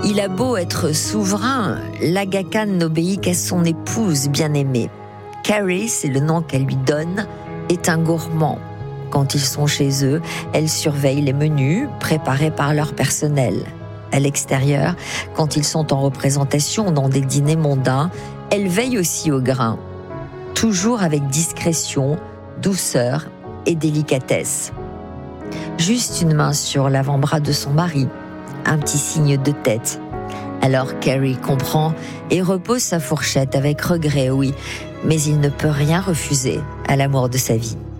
Il a beau être souverain, l'Aga Khan n'obéit qu'à son épouse bien-aimée. Carrie, c'est le nom qu'elle lui donne, est un gourmand. Quand ils sont chez eux, elle surveille les menus préparés par leur personnel. À l'extérieur, quand ils sont en représentation dans des dîners mondains, elle veille aussi au grain. Toujours avec discrétion, douceur et délicatesse. Juste une main sur l'avant-bras de son mari, un petit signe de tête. Alors Carrie comprend et repose sa fourchette avec regret, oui, mais il ne peut rien refuser à l'amour de sa vie.